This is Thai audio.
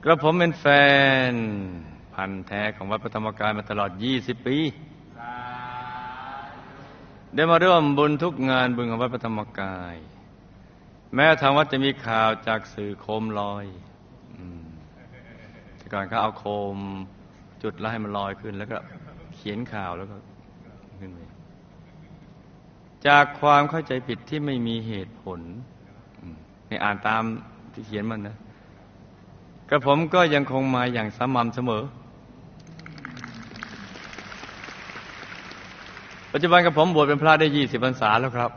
กระผมเป็นแฟนพันธุ์แท้ของวัดพระธรรมกายมาตลอด20 ปีได้มาร่วมบุญทุกงานบุญของวัดพระธรรมกายแม้ทางวัดจะมีข่าวจากสื่อโคมลอยแต่ก่อนเขาเอาโคมจุดแล้วให้มันลอยขึ้นแล้วก็เขียนข่าวแล้วก็ขึ้นไปจากความเข้าใจผิดที่ไม่มีเหตุผลนี่อ่านตามที่เขียนมันนะกระผมก็ยังคงมาอย่างสม่ำเสมอปัจจุบันกระผมบวชเป็นพระได้20 พรรษาแล้วครับ